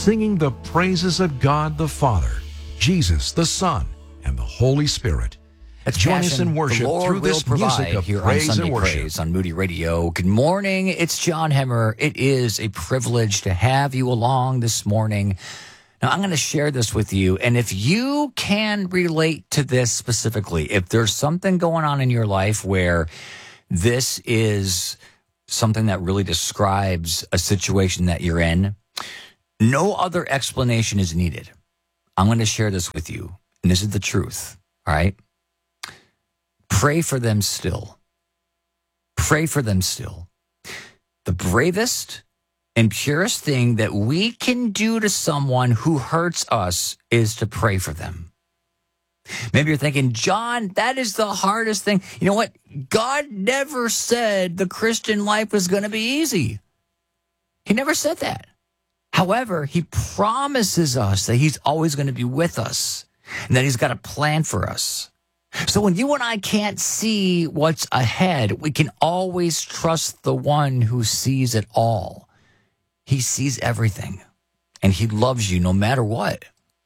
singing the praises of God the Father, Jesus the Son, and the Holy Spirit. Join us in worship through this music of praise and worship. Praise on Moody Radio. Good morning. It's John Hemmer. It is a privilege to have you along this morning. Now, I'm going to share this with you, and if you can relate to this specifically, if there's something going on in your life where this is something that really describes a situation that you're in, no other explanation is needed. I'm going to share this with you, and this is the truth, all right? Pray for them still. Pray for them still. The bravest and purest thing that we can do to someone who hurts us is to pray for them. Maybe you're thinking, John, that is the hardest thing. You know what? God never said the Christian life was going to be easy. He never said that. However, he promises us that he's always going to be with us and that he's got a plan for us. So when you and I can't see what's ahead, we can always trust the one who sees it all. He sees everything, and he loves you no matter what.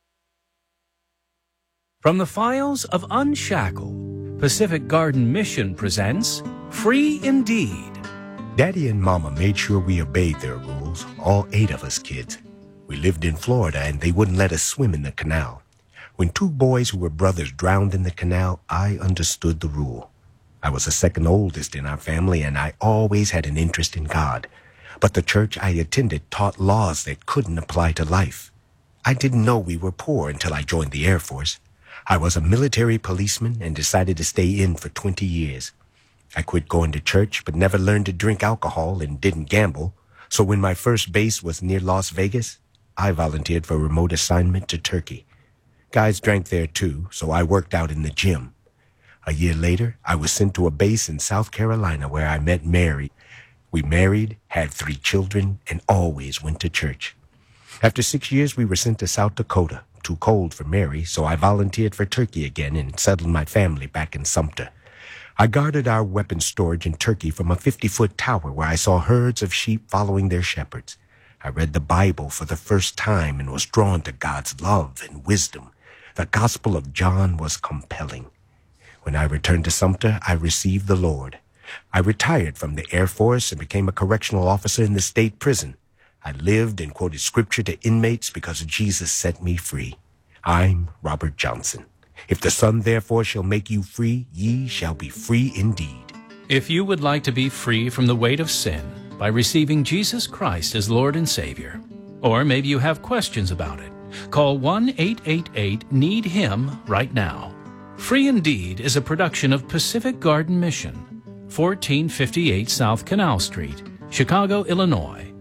From the files of Unshackled, Pacific Garden Mission presents Free Indeed. Daddy and Mama made sure we obeyed their rules, all 8 of us kids. We lived in Florida, and they wouldn't let us swim in the canal. When 2 boys who were brothers drowned in the canal, I understood the rule. I was the second oldest in our family, and I always had an interest in God. But the church I attended taught laws that couldn't apply to life. I didn't know we were poor until I joined the Air Force. I was a military policeman and decided to stay in for 20 years. I quit going to church, but never learned to drink alcohol and didn't gamble. So when my first base was near Las Vegas, I volunteered for a remote assignment to Turkey. Guys drank there too, so I worked out in the gym. A year later, I was sent to a base in South Carolina where I met Mary. We married, had 3 children, and always went to church. After 6 years, we were sent to South Dakota. Too cold for Mary, so I volunteered for Turkey again and settled my family back in Sumter. I guarded our weapons storage in Turkey from a 50-foot tower where I saw herds of sheep following their shepherds. I read the Bible for the first time and was drawn to God's love and wisdom. The Gospel of John was compelling. When I returned to Sumter, I received the Lord. I retired from the Air Force and became a correctional officer in the state prison. I lived and quoted scripture to inmates because Jesus set me free. I'm Robert Johnson. If the Son therefore shall make you free, ye shall be free indeed. If you would like to be free from the weight of sin by receiving Jesus Christ as Lord and Savior, or maybe you have questions about it, call 1-888-NEED-HIM right now. Free Indeed is a production of Pacific Garden Mission, 1458 South Canal Street, Chicago, Illinois,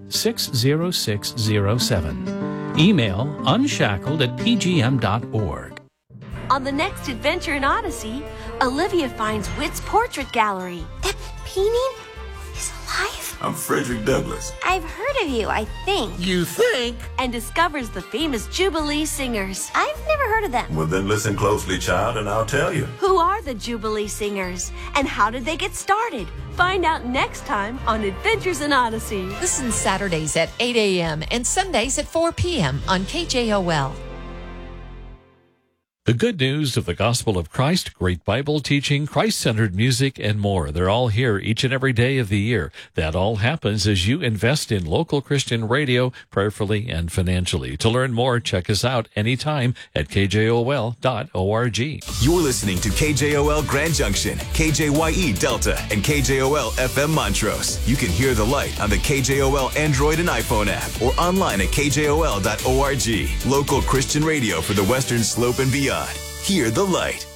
60607. Email unshackled@pgm.org. On the next adventure in Odyssey, Olivia finds Whit's portrait gallery. That painting is alive? I'm Frederick Douglass. I've heard of you, I think. You think? And discovers the famous Jubilee Singers. I've never heard of them. Well, then listen closely, child, and I'll tell you. Who are the Jubilee Singers? And how did they get started? Find out next time on Adventures in Odyssey. Listen Saturdays at 8 a.m. and Sundays at 4 p.m. on KJOL. The good news of the gospel of Christ, great Bible teaching, Christ-centered music, and more. They're all here each and every day of the year. That all happens as you invest in local Christian radio, prayerfully and financially. To learn more, check us out anytime at kjol.org. You're listening to KJOL Grand Junction, KJYE Delta, and KJOL FM Montrose. You can hear the light on the KJOL Android and iPhone app or online at kjol.org. Local Christian radio for the Western Slope and beyond. Hear the light.